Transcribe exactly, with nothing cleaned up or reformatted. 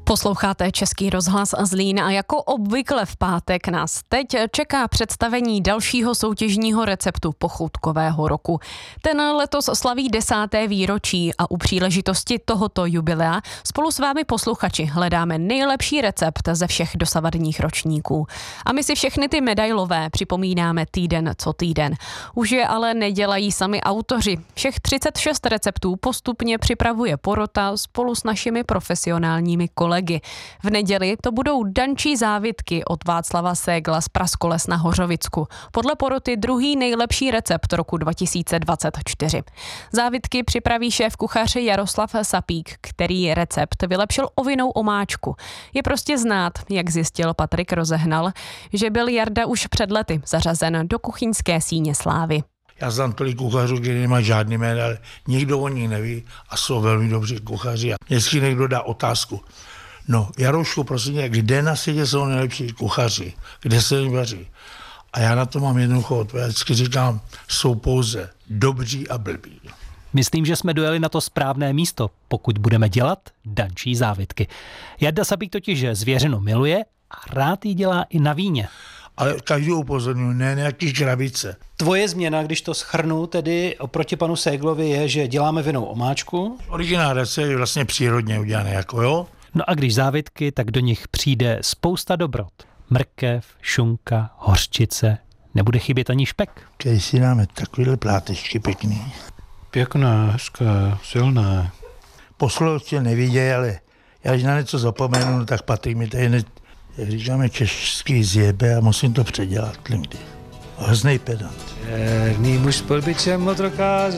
Posloucháte Český rozhlas Zlín a jako obvykle v pátek nás teď čeká představení dalšího soutěžního receptu pochoutkového roku. Ten letos slaví desáté výročí a u příležitosti tohoto jubilea spolu s vámi posluchači hledáme nejlepší recept ze všech dosavadních ročníků. A my si všechny ty medailové připomínáme týden co týden. Už je ale nedělají sami autoři. Všech třicet šest receptů postupně připravuje porota spolu s našimi profesionálními kolegy. V neděli to budou dančí závitky od Václava Ségla z Praskoles na Hořovicku. Podle poroty druhý nejlepší recept roku dva tisíce dvacet čtyři. Závitky připraví šéf kuchař Jaroslav Sapík, který recept vylepšil o vinnou omáčku. Je prostě znát, jak zjistil Patrik Rozehnal, že byl Jarda už před lety zařazen do kuchyňské síně slávy. Já znám tolik kuchařů, kteří nemají žádný jméno, ale nikdo o nich neví a jsou velmi dobří kuchaři. A jestli někdo dá otázku, no Jaroušku, prosím tě, kde na světě jsou nejlepší kuchaři, kde se jim vaří? A já na to mám jednoduchou odpověď. Vždycky říkám, jsou pouze dobří a blbí. Myslím, že jsme dojeli na to správné místo, pokud budeme dělat dančí závitky. Jarda Sapík totiž zvěřinu miluje a rád ji dělá i na víně. Ale každou upozorňuji, ne nějaký krabice. Tvoje změna, když to shrnu, tedy oproti panu Séglovi, je, že děláme vinnou omáčku. Originál recept je vlastně přírodně udělaný, jako jo. No a když závitky, tak do nich přijde spousta dobrot. Mrkev, šunka, hořčice, nebude chybět ani špek. Když si dáme takovýhle plátečky pěkný. Pěkná, hezká, silná. Poslouchci nevidějí, ale já když na něco zapomenu, tak Patrik mi tady, ne, jak říkáme, český zjebe a musím to předělat někdy. Hroznej pedant. Černý muž s polbičem motorkáře.